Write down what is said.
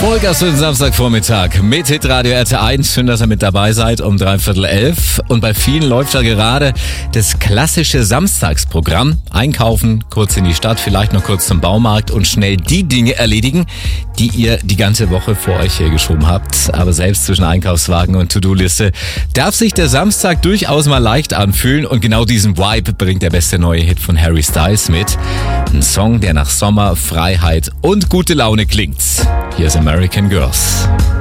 Vollgas für den Samstagvormittag mit Hitradio RT1. Schön, dass ihr mit dabei seid um 11:15. Und bei vielen läuft ja gerade das klassische Samstagsprogramm. Einkaufen, kurz in die Stadt, vielleicht noch kurz zum Baumarkt und schnell die Dinge erledigen, die ihr die ganze Woche vor euch hergeschoben habt. Aber selbst zwischen Einkaufswagen und To-Do-Liste darf sich der Samstag durchaus mal leicht anfühlen. Und genau diesen Vibe bringt der beste neue Hit von Harry Styles mit. Ein Song, der nach Sommer, Freiheit und gute Laune klingt. Hier ist American Girls.